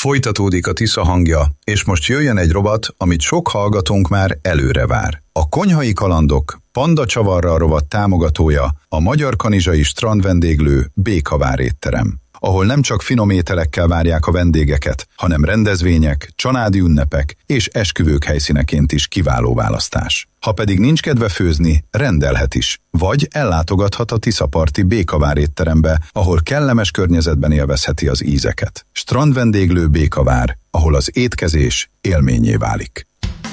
Folytatódik a Tisza hangja, és most jöjjön egy rovat, amit sok hallgatónk már előre vár. A Konyhai Kalandok Panda Csavarral rovat támogatója a Magyar Kanizsai strandvendéglő Békavár étterem, ahol nem csak finom ételekkel várják a vendégeket, hanem rendezvények, családi ünnepek és esküvők helyszíneként is kiváló választás. Ha pedig nincs kedve főzni, rendelhet is, vagy ellátogathat a Tiszaparti Békavár étterembe, ahol kellemes környezetben élvezheti az ízeket. Strandvendéglő Békavár, ahol az étkezés élménnyé válik.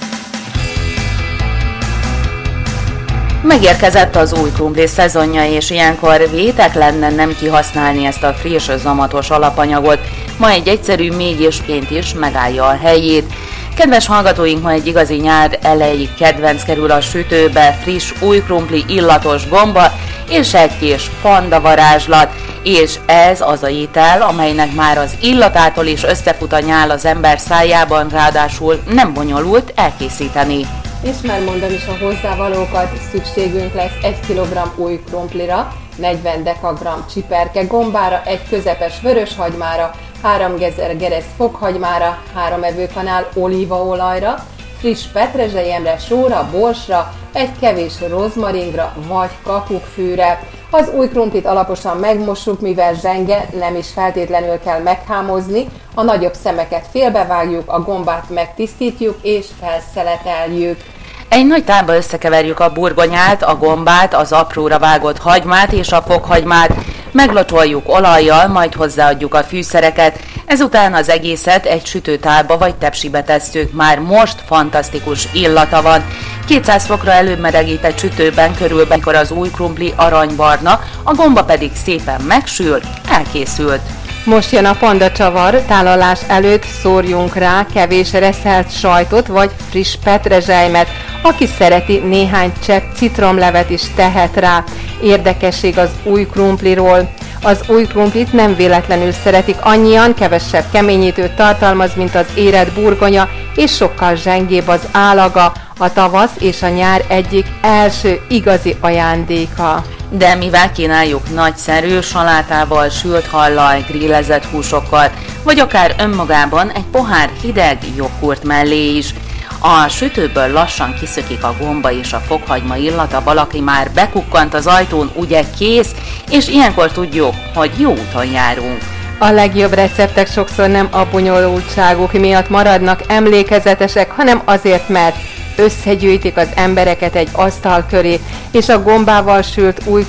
Megérkezett az új krumpli szezonja, és ilyenkor vétek lenne nem kihasználni ezt a friss, zamatos alapanyagot. Ma egy egyszerű mégésként is megállja a helyét. Kedves hallgatóink, ma egy igazi nyár elejé kedvenc kerül a sütőbe, friss új krumpli, illatos gomba és egy kis panda varázslat. És ez az a étel, amelynek már az illatától is összefut a nyál az ember szájában, ráadásul nem bonyolult elkészíteni. És már mondom is a hozzávalókat, szükségünk lesz 1 kg új krumplira, 40 dekagramm csiperke gombára, 1 közepes vöröshagymára, 3 geresz fokhagymára, 3 evőkanál olívaolajra, friss petrezselyemre, sóra, borsra, 1 kevés rozmaringra vagy kakukkfűre. Az új krumplit alaposan megmossuk, mivel zsenge, nem is feltétlenül kell meghámozni, a nagyobb szemeket félbevágjuk, a gombát megtisztítjuk és felszeleteljük. Egy nagy tálba összekeverjük a burgonyát, a gombát, az apróra vágott hagymát és a fokhagymát, meglocsoljuk olajjal, majd hozzáadjuk a fűszereket, ezután az egészet egy sütőtálba vagy tepsibe tesszük, már most fantasztikus illata van. 200 fokra előbb melegített sütőben körülbelül, amikor az új krumpli aranybarna, a gomba pedig szépen megsül, elkészült. Most jön a panda csavar, tálalás előtt szórjunk rá kevés reszelt sajtot vagy friss petrezselymet. Aki szereti, néhány csepp citromlevet is tehet rá. Érdekesség az új krumpliról. Az új krumplit nem véletlenül szeretik annyian, kevesebb keményítőt tartalmaz, mint az érett burgonya, és sokkal zsengébb az állaga, a tavasz és a nyár egyik első igazi ajándéka. De mivel kínáljuk nagyszerű salátával, sült hallal, grillezett húsokkal, vagy akár önmagában egy pohár hideg joghurt mellé is. A sütőből lassan kiszökik a gomba és a fokhagyma illata, valaki már bekukkant az ajtón, ugye kész, és ilyenkor tudjuk, hogy jó úton járunk. A legjobb receptek sokszor nem a bonyolultságuk miatt maradnak emlékezetesek, hanem azért, mert összegyűjtik az embereket egy asztal köré, és a gombával sült új